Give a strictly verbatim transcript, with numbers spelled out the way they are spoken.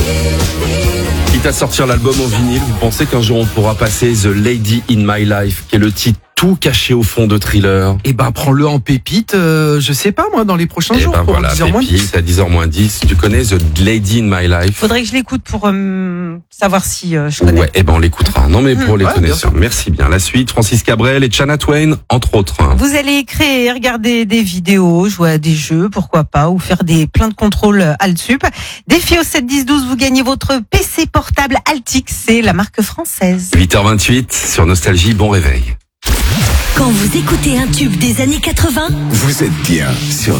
Quitte à sortir l'album en vinyle, vous pensez qu'un jour on pourra passer The Lady in My Life, qui est le titre tout caché au fond de Thriller? Eh ben, prends-le en pépite, euh, je sais pas moi, dans les prochains Et jours. ben pour voilà, dix heures moins dix. pépite à dix heures moins dix. Tu connais The Lady in My Life? Faudrait que je l'écoute pour euh, savoir si euh, je connais. Ouais, eh ben on l'écoutera. Non mais pour les ouais, connaisseurs. Merci bien. La suite, Francis Cabrel et Shania Twain, entre autres. Vous allez écrire, regarder des vidéos, jouer à des jeux, pourquoi pas, ou faire des plein de contrôles Altsup. Défi au sept dix douze, vous gagnez votre P C portable Altix, c'est la marque française. huit heures vingt-huit sur Nostalgie, bon réveil. Quand vous écoutez un tube des années quatre-vingts, Vous êtes bien sur